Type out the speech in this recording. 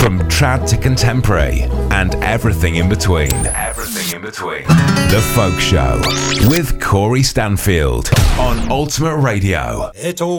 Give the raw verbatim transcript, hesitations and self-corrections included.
From trad to contemporary and everything in between. Everything in between. The Folk Show with Corey Stanfield on Ultimate Radio. It all